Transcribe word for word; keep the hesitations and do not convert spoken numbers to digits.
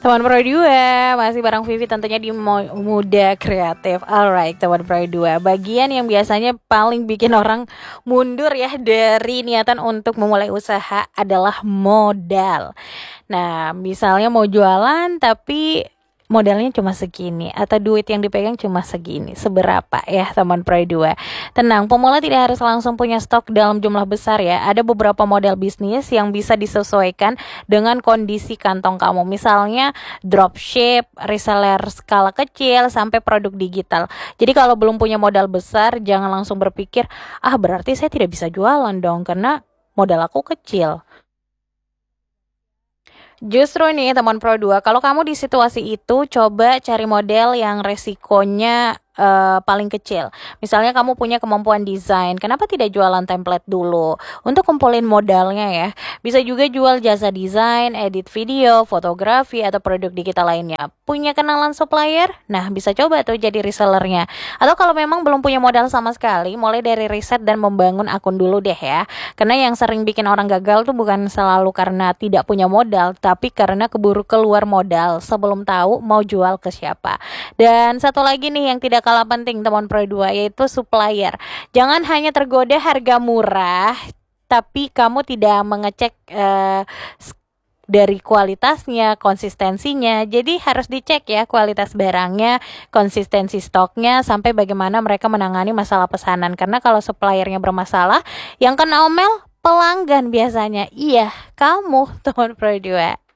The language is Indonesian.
Teman Pro dua, masih bareng Vivi tentunya di Mo- Muda Kreatif. Alright, teman Pro dua, bagian yang biasanya paling bikin orang mundur ya dari niatan untuk memulai usaha adalah modal. Nah, misalnya mau jualan tapi modalnya cuma segini atau duit yang dipegang cuma segini. Seberapa ya teman Pro dua? Tenang, pemula tidak harus langsung punya stok dalam jumlah besar ya. Ada beberapa model bisnis yang bisa disesuaikan dengan kondisi kantong kamu. Misalnya dropship, reseller skala kecil, sampai produk digital. Jadi kalau belum punya modal besar, jangan langsung berpikir, ah berarti saya tidak bisa jualan dong karena modal aku kecil. Justru nih teman Pro dua, kalau kamu di situasi itu coba cari model yang resikonya eh, paling kecil. Misalnya kamu punya kemampuan desain, kenapa tidak jualan template dulu untuk kumpulin modalnya ya. Bisa juga jual jasa desain, edit video, fotografi atau produk digital lainnya. Punya kenalan supplier? Nah, bisa coba tuh jadi resellernya. Atau kalau memang belum punya modal sama sekali, mulai dari riset dan membangun akun dulu deh ya. Karena yang sering bikin orang gagal tuh bukan selalu karena tidak punya modal, tapi karena keburu keluar modal sebelum tahu mau jual ke siapa. Dan satu lagi nih yang tidak kalah penting teman Pro dua, yaitu supplier. Jangan hanya tergoda harga murah, tapi kamu tidak mengecek eh, dari kualitasnya, konsistensinya. Jadi harus dicek ya kualitas barangnya, konsistensi stoknya, sampai bagaimana mereka menangani masalah pesanan. Karena kalau suppliernya bermasalah, yang kena omel pelanggan biasanya. Iya, kamu teman Pro dua.